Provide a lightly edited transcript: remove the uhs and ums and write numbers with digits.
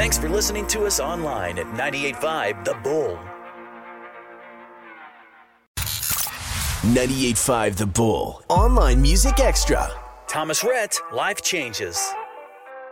Thanks for listening to us online at 98.5 The Bull. 98.5 The Bull. Online Music Extra. Thomas Rhett, Life Changes.